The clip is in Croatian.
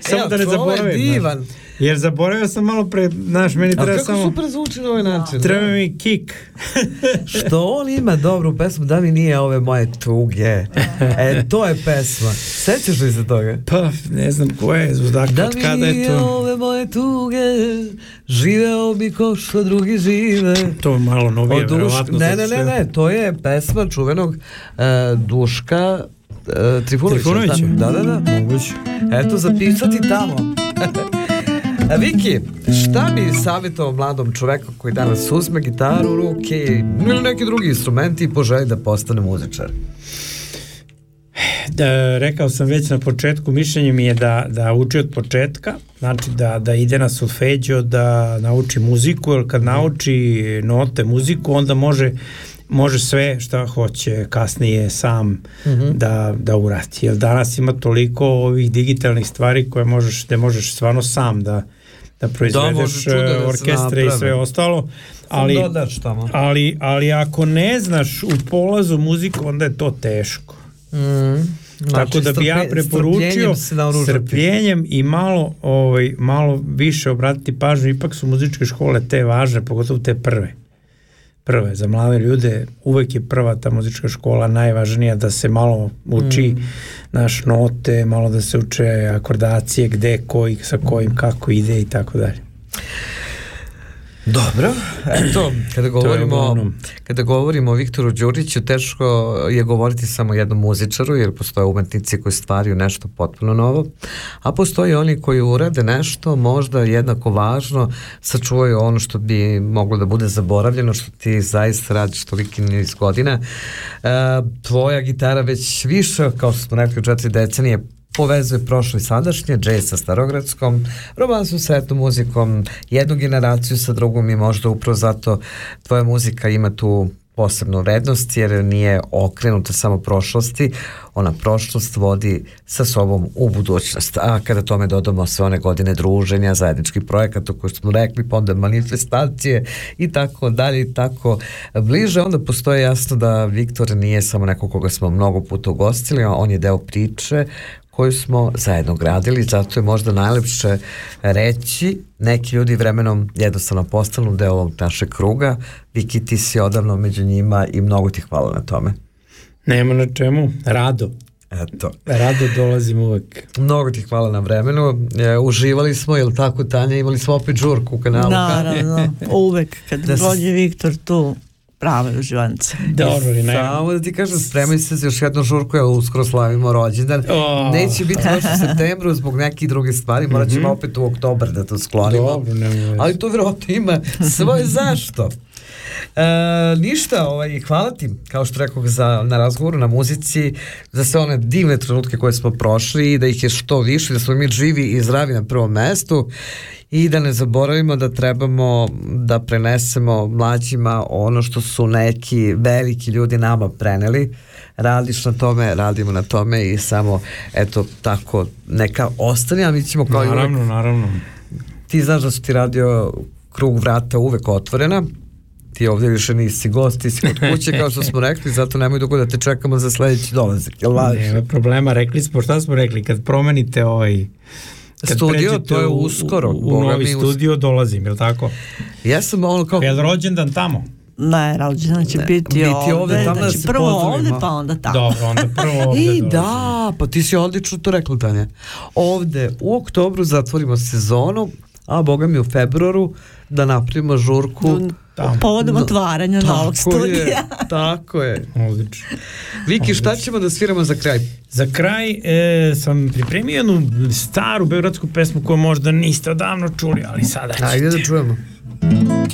samo da ne zaboravim. Divan. Jer zaboravio sam malo pre, meni treba kako samo... kako super zvuči na ovaj način. Treba mi kik. Što on ima dobru pesmu, da mi nije ove moje tuge. To je pesma. Sećaš li se toga? Pa, ne znam ko je, Zuzdak, da od kada je to. Da mi nije ove moje tuge, živeo bi ko što drugi žive. To je malo novije, verovatno. Ne, to je pesma čuvenog Duška Trifunovića. Da. Moguće. Eto, zapisati tamo. Viki, šta bi savjetovao mladom čoveku koji danas uzme gitaru u ruke ili neki drugi instrumenti i poželi da postane muzičar? Rekao sam već na početku, mišljenje mi je da uči od početka, znači da ide na solfeđo, da nauči muziku, jer kad nauči note, muziku, onda može sve šta hoće kasnije sam da uradi. Jer danas ima toliko ovih digitalnih stvari koje možeš stvarno sam da proizvedeš orkestre i sve ostalo. Ali ako ne znaš u polazu muziku, onda je to teško. Tako da bi ja preporučio strpljenjem i malo više obratiti pažnju. Ipak su muzičke škole te važne, pogotovo te prve za mlade ljude. Uvek je prva ta muzička škola najvažnija, da se malo uči naš note, malo da se uče akordacije, gde, koji, sa kojim, kako ide i tako dalje. Dobro, eto, kada govorimo o Viktoru Đuriću, teško je govoriti samo jednom muzičaru, jer postoje umetnici koji stvaraju nešto potpuno novo, a postoje oni koji urade nešto možda jednako važno, sačuvaju ono što bi moglo da bude zaboravljeno, što ti zaista radiš toliki niz godina. Tvoja gitara već više, kao što smo rekli, u 4 decenije povezuje prošlo i sadašnje, džez sa starogradskom, romansu sa etno muzikom, jednu generaciju sa drugom, i možda upravo zato tvoja muzika ima tu posebnu vrednost, jer nije okrenuta samo prošlosti, ona prošlost vodi sa sobom u budućnost. A kada tome dodamo sve one godine druženja, zajedničkih projekata koji smo rekli, pa onda manifestacije i tako dalje i tako bliže, onda postoje jasno da Viktor nije samo neko koga smo mnogo puta ugostili, on je deo priče koju smo zajedno gradili, zato je možda najlepše reći, neki ljudi vremenom jednostavno postanu deo ovog našeg kruga. Viki, ti si odavno među njima i mnogo ti hvala na tome. Nema na čemu, rado. Eto. Rado dolazim uvek. Mnogo ti hvala na vremenu. Uživali smo, jel tako, Tanja? Imali smo opet žurku u kanalu. Naravno, uvek kad dođe Viktor tu, prave uživance. Samo da ti kažem, spremaj se za još jednu žurku, jer uskoro slavimo rođendan. Neće biti još u septembru zbog nekih drugih stvari, morat ćemo opet u oktobar da to sklonimo. Dobro, ali to vjerojatno ima svoje zašto. Ništa, hvala ti, kao što rekao, na razgovoru, na muzici, za sve one divne trenutke koje smo prošli i da ih je što više, da smo mi živi i zdravi na prvom mestu. I da ne zaboravimo da trebamo da prenesemo mlađima ono što su neki veliki ljudi nama preneli. Radiš na tome, radimo na tome i samo, eto, tako neka ostane, a mi ćemo kao naravno. Ti znaš da su ti radio krug vrata uvek otvorena. Ti ovdje više nisi gost, ti si kod kuće, kao što smo rekli, zato nemoj dugo da te čekamo za sledeći dolazak. Nema problema, rekli smo, šta smo rekli, kad promenite studio, to je uskoro. U novi studio dolazim, je li tako? Ja sam kao... Je li rođendan tamo? Ne, rođendan će biti ovde. Znači prvo ovde, pa onda tamo. Dobro, onda prvo ovde dolazim. Da, pa ti si odlično to rekla, Tanja. Ovde u oktobru zatvorimo sezonu, a boga mi u februaru da napravimo žurku povodom otvaranja novog studija. Tako je. Odlično. Viki, šta ćemo da sviramo za kraj? Za kraj sam pripremio jednu staru beogradsku pesmu koju možda niste odavno čuli, ali sada ćete. Ajde da čujemo.